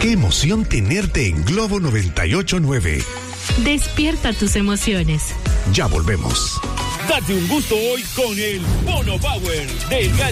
Qué emoción tenerte en Globo 98.9. Despierta tus emociones. Ya volvemos. Date un gusto hoy con el Bono Power del Gallo.